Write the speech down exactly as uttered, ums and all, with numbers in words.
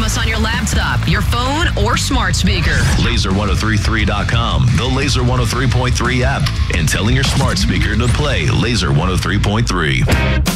us on your laptop, your phone, or smart speaker. laser ten thirty-three dot com, the Laser one oh three point three app, and telling your smart speaker to play Laser one oh three point three.